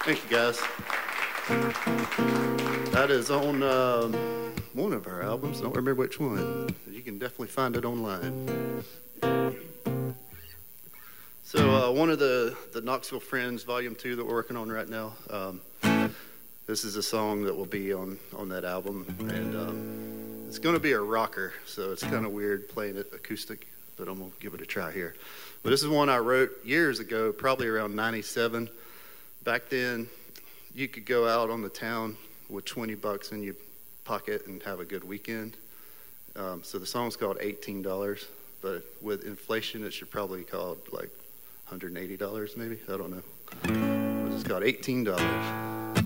Thank you, guys. That is on one of our albums. Don't remember which one. You can definitely find it online. So one of the Knoxville Friends, Volume 2 that we're working on right now, this is a song that will be on that album. And it's going to be a rocker, so it's kind of weird playing it acoustic, but I'm going to give it a try here. But this is one I wrote years ago, probably around 97. Back then, you could go out on the town with $20 in your pocket and have a good weekend. So the song's called $18, but with inflation, it should probably be called like $180 maybe. I don't know. It's called $18.